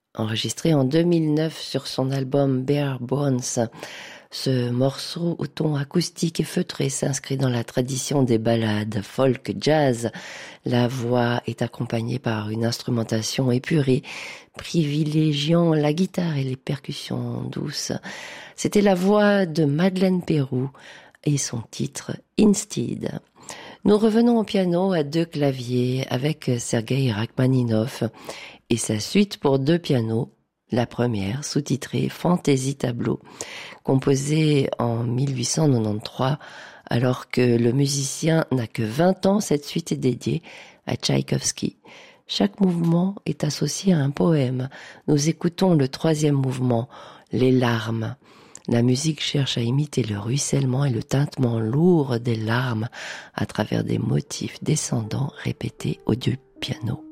enregistré en 2009 sur son album Bare Bones. Ce morceau au ton acoustique et feutré s'inscrit dans la tradition des ballades folk jazz. La voix est accompagnée par une instrumentation épurée, privilégiant la guitare et les percussions douces. C'était la voix de Madeleine Peyroux et son titre Instead. Nous revenons au piano à deux claviers avec Sergueï Rachmaninov et sa suite pour deux pianos. La première, sous-titrée Fantasy Tableau, composée en 1893, alors que le musicien n'a que 20 ans, cette suite est dédiée à Tchaïkovski. Chaque mouvement est associé à un poème. Nous écoutons le troisième mouvement, Les larmes. La musique cherche à imiter le ruissellement et le tintement lourd des larmes à travers des motifs descendants répétés au piano.